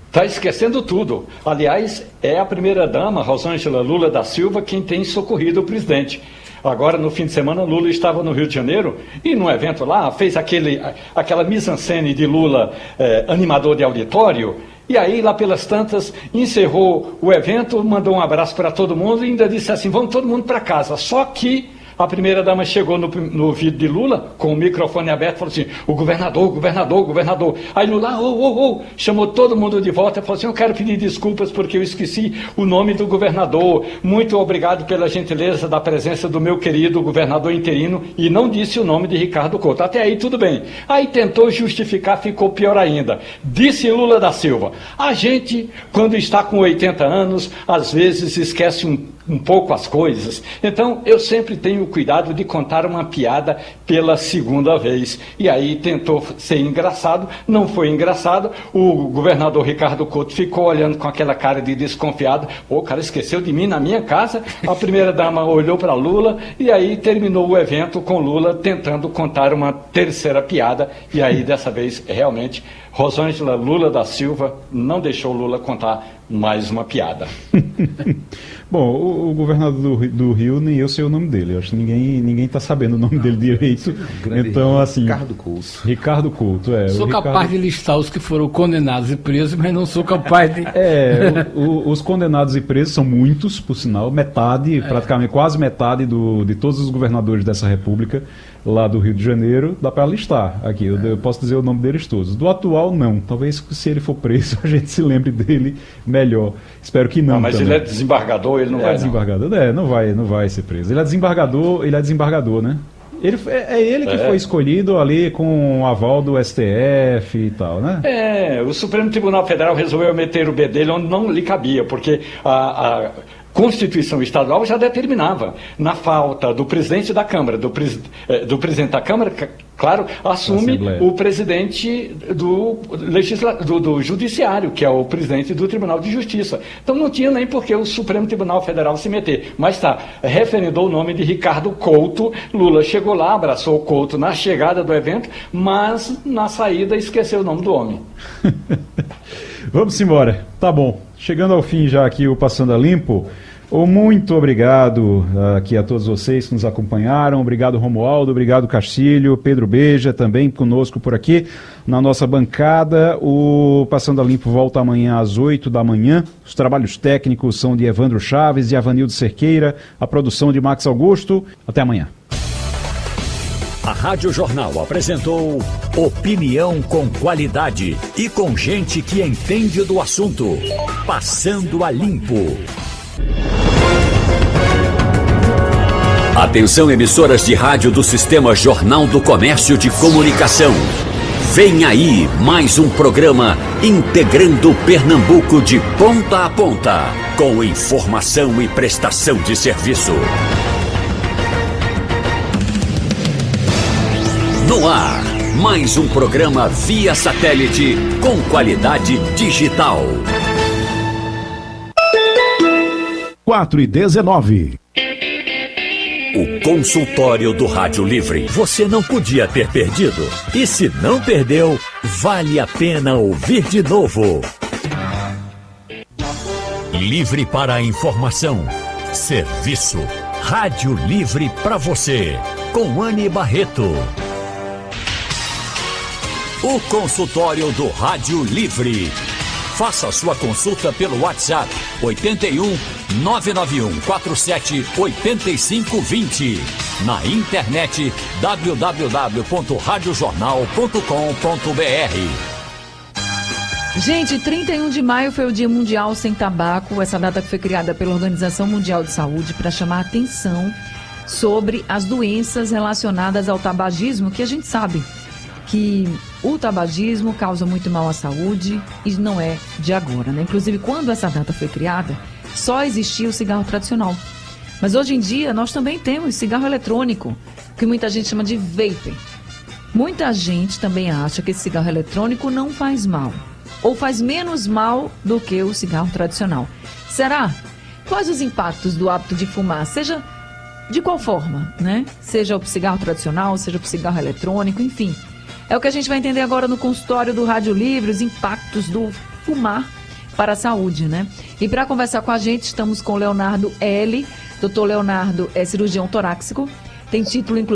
Está esquecendo tudo. Aliás, é a primeira-dama, Rosângela Lula da Silva, quem tem socorrido o presidente. Agora, no fim de semana, Lula estava no Rio de Janeiro e, num evento lá, fez aquela mise-en-scène de Lula, animador de auditório. E aí, lá pelas tantas, encerrou o evento, mandou um abraço para todo mundo e ainda disse assim, vamos todo mundo para casa. Só que a primeira-dama chegou no ouvido de Lula, com o microfone aberto, e falou assim, o governador. Aí Lula, chamou todo mundo de volta e falou assim, eu quero pedir desculpas porque eu esqueci o nome do governador. Muito obrigado pela gentileza da presença do meu querido governador interino, e não disse o nome de Ricardo Couto. Até aí tudo bem. Aí tentou justificar, ficou pior ainda. Disse Lula da Silva, a gente, quando está com 80 anos, às vezes esquece um pouco as coisas. Então, eu sempre tenho cuidado de contar uma piada pela segunda vez. E aí tentou ser engraçado, não foi engraçado. O governador Ricardo Couto ficou olhando com aquela cara de desconfiado. O cara esqueceu de mim na minha casa. A primeira-dama olhou para Lula e aí terminou o evento com Lula tentando contar uma terceira piada. E aí, dessa vez, realmente, Rosângela Lula da Silva não deixou Lula contar mais uma piada. Bom, o governador do Rio, nem eu sei o nome dele. Eu acho que ninguém está sabendo o nome dele direito. Então, assim... Ricardo Couto, Sou capaz de listar os que foram condenados e presos, mas não sou capaz de... Os condenados e presos são muitos, por sinal. Metade, praticamente quase metade de todos os governadores dessa república, lá do Rio de Janeiro, dá para listar aqui. Eu posso dizer o nome deles todos. Do atual, não. Talvez, se ele for preso, a gente se lembre dele melhor. Espero que não. Mas também. Ele é desembargador, ele não vai. Desembargador? Não vai ser preso. Ele é desembargador, né? Ele que foi escolhido ali com o aval do STF e tal, né? O Supremo Tribunal Federal resolveu meter o B dele onde não lhe cabia, porque a Constituição Estadual já determinava, na falta do presidente da Câmara, do presidente da Câmara, claro, assume o presidente do Judiciário, que é o presidente do Tribunal de Justiça. Então não tinha nem por que o Supremo Tribunal Federal se meter. Mas referendou o nome de Ricardo Couto. Lula chegou lá, abraçou o Couto na chegada do evento, mas na saída esqueceu o nome do homem. Vamos embora. Tá bom. Chegando ao fim já aqui o Passando a Limpo. Muito obrigado aqui a todos vocês que nos acompanharam. Obrigado, Romualdo. Obrigado, Castilho. Pedro Beja também conosco por aqui na nossa bancada. O Passando a Limpo volta amanhã às 8 da manhã. Os trabalhos técnicos são de Evandro Chaves e Avanildo Cerqueira. A produção de Max Augusto. Até amanhã. A Rádio Jornal apresentou opinião com qualidade e com gente que entende do assunto. Passando a Limpo. Atenção, emissoras de rádio do Sistema Jornal do Comércio de Comunicação. Vem aí mais um programa integrando Pernambuco de ponta a ponta, com informação e prestação de serviço. No ar, mais um programa via satélite com qualidade digital. 4h19. O consultório do Rádio Livre. Você não podia ter perdido. E se não perdeu, vale a pena ouvir de novo. Livre para a informação. Serviço. Rádio Livre para você. Com Anne Barreto. O consultório do Rádio Livre. Faça sua consulta pelo WhatsApp 81 991 47 8520. Na internet www.radiojornal.com.br. Gente, 31 de maio foi o Dia Mundial Sem Tabaco, essa data que foi criada pela Organização Mundial de Saúde para chamar a atenção sobre as doenças relacionadas ao tabagismo, que a gente sabe que o tabagismo causa muito mal à saúde e não é de agora, né? Inclusive, quando essa data foi criada, só existia o cigarro tradicional. Mas hoje em dia, nós também temos cigarro eletrônico, que muita gente chama de vaping. Muita gente também acha que esse cigarro eletrônico não faz mal, ou faz menos mal do que o cigarro tradicional. Será? Quais os impactos do hábito de fumar, seja de qual forma, né? Seja o cigarro tradicional, seja o cigarro eletrônico, enfim. É o que a gente vai entender agora no consultório do Rádio Livre, os impactos do fumar para a saúde, né? E para conversar com a gente, estamos com o Leonardo L. Dr. Leonardo é cirurgião torácico, tem título, inclusive,